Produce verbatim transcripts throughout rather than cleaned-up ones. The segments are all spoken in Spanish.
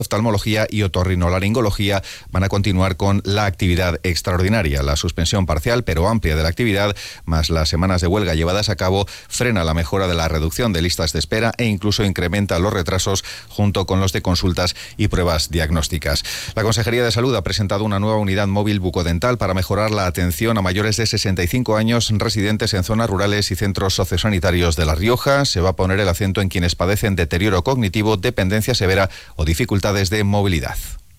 oftalmología y otorrinolaringología van a continuar con la actividad extraordinaria. La suspensión parcial pero amplia de la actividad, más las semanas de huelga llevadas a cabo, frena la mejora de la reducción de listas de espera e incluso incrementa los retrasos junto con los de consultas y pruebas diagnósticas. La Consejería de Salud ha presentado una nueva unidad móvil bucodental para mejorar la atención a mayores de sesenta y cinco años residentes en zonas rurales y centros sociosanitarios de La Rioja. Se va a poner el acento en quienes padecen deterioro cognitivo, dependencia severa o dificultades de movilidad.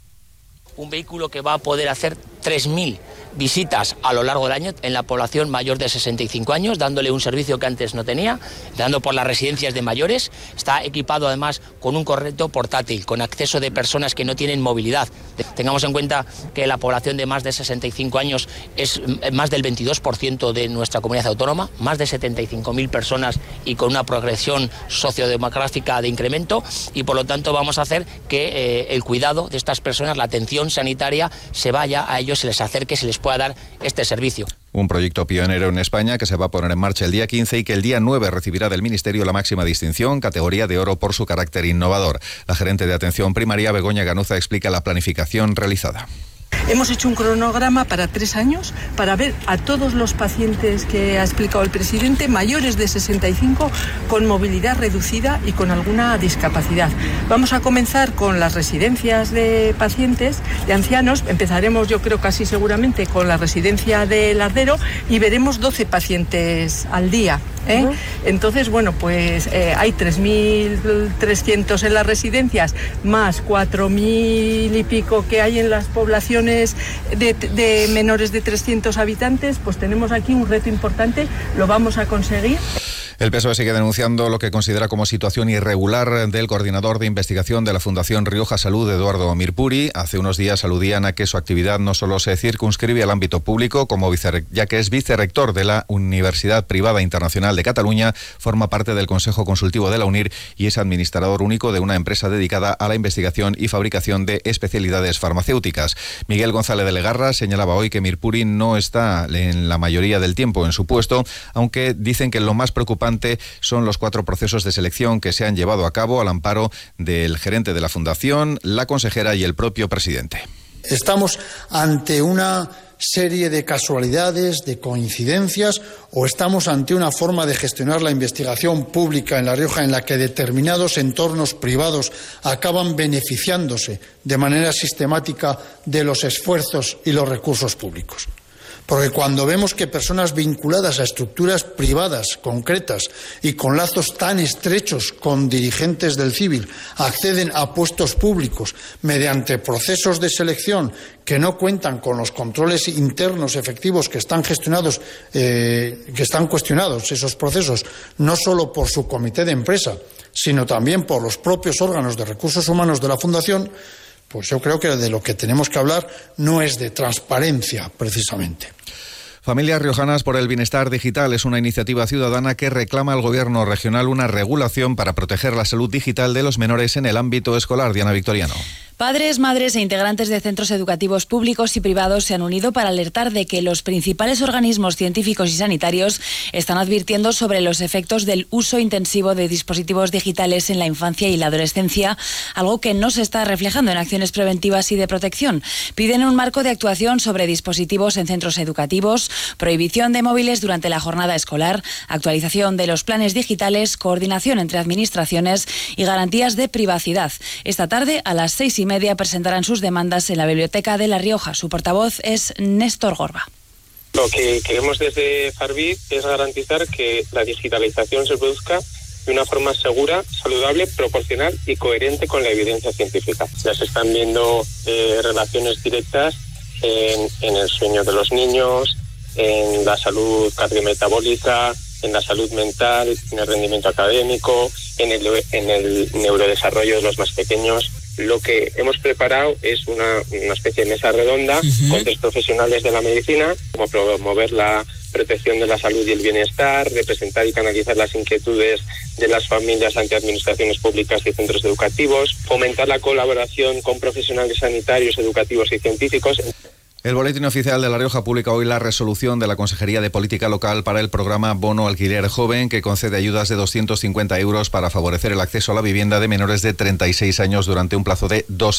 Un vehículo que va a poder hacer tres mil visitas a lo largo del año en la población mayor de sesenta y cinco años, dándole un servicio que antes no tenía, dando por las residencias de mayores. Está equipado además con un correcto portátil, con acceso de personas que no tienen movilidad. Tengamos en cuenta que la población de más de sesenta y cinco años es más del veintidós por ciento de nuestra comunidad autónoma, más de setenta y cinco mil personas y con una progresión sociodemográfica de incremento, y por lo tanto vamos a hacer que eh, el cuidado de estas personas, la atención sanitaria, se vaya a ellos, se les acerque, se les pueda dar este servicio. Un proyecto pionero en España que se va a poner en marcha el día quince y que el día nueve recibirá del Ministerio la máxima distinción, categoría de oro, por su carácter innovador. La gerente de atención primaria, Begoña Ganuza, explica la planificación realizada. Hemos hecho un cronograma para tres años para ver a todos los pacientes que ha explicado el presidente, mayores de sesenta y cinco, con movilidad reducida y con alguna discapacidad. Vamos a comenzar con las residencias de pacientes, de ancianos. Empezaremos, yo creo, casi seguramente con la residencia de Lardero y veremos doce pacientes al día. ¿Eh? Uh-huh. Entonces, bueno, pues eh, hay tres mil trescientos en las residencias, más cuatro mil y pico que hay en las poblaciones de, de menores de trescientos habitantes. Pues tenemos aquí un reto importante, lo vamos a conseguir. El P S O E sigue denunciando lo que considera como situación irregular del coordinador de investigación de la Fundación Rioja Salud, Eduardo Mirpuri. Hace unos días aludían a que su actividad no solo se circunscribe al ámbito público, como vice, ya que es vicerrector de la Universidad Privada Internacional de Cataluña, forma parte del Consejo Consultivo de la UNIR y es administrador único de una empresa dedicada a la investigación y fabricación de especialidades farmacéuticas. Miguel González de Legarra señalaba hoy que Mirpuri no está en la mayoría del tiempo en su puesto, aunque dicen que lo más preocupante son los cuatro procesos de selección que se han llevado a cabo al amparo del gerente de la Fundación, la consejera y el propio presidente. Estamos ante una serie de casualidades, de coincidencias, o estamos ante una forma de gestionar la investigación pública en La Rioja en la que determinados entornos privados acaban beneficiándose de manera sistemática de los esfuerzos y los recursos públicos. Porque cuando vemos que personas vinculadas a estructuras privadas concretas y con lazos tan estrechos con dirigentes del civil acceden a puestos públicos mediante procesos de selección que no cuentan con los controles internos efectivos que están gestionados, eh, que están cuestionados esos procesos, no solo por su comité de empresa, sino también por los propios órganos de recursos humanos de la Fundación, pues yo creo que de lo que tenemos que hablar no es de transparencia, precisamente. Familias Riojanas por el Bienestar Digital es una iniciativa ciudadana que reclama al Gobierno regional una regulación para proteger la salud digital de los menores en el ámbito escolar. Diana Victoriano. Padres, madres e integrantes de centros educativos públicos y privados se han unido para alertar de que los principales organismos científicos y sanitarios están advirtiendo sobre los efectos del uso intensivo de dispositivos digitales en la infancia y la adolescencia, algo que no se está reflejando en acciones preventivas y de protección. Piden un marco de actuación sobre dispositivos en centros educativos, prohibición de móviles durante la jornada escolar, actualización de los planes digitales, coordinación entre administraciones y garantías de privacidad. Esta tarde, a las seis y media, presentarán sus demandas en la Biblioteca de La Rioja. Su portavoz es Néstor Gorba. Lo que queremos desde Farbit es garantizar que la digitalización se produzca de una forma segura, saludable, proporcional y coherente con la evidencia científica. Ya se están viendo eh, relaciones directas en, en el sueño de los niños, en la salud cardiometabólica, en la salud mental, en el rendimiento académico, en el, en el neurodesarrollo de los más pequeños. Lo que hemos preparado es una, una especie de mesa redonda uh-huh. con tres profesionales de la medicina, como promover la protección de la salud y el bienestar, representar y canalizar las inquietudes de las familias ante administraciones públicas y centros educativos, fomentar la colaboración con profesionales sanitarios, educativos y científicos. El Boletín Oficial de La Rioja publica hoy la resolución de la Consejería de Política Local para el programa Bono Alquiler Joven, que concede ayudas de doscientos cincuenta euros para favorecer el acceso a la vivienda de menores de treinta y seis años durante un plazo de dos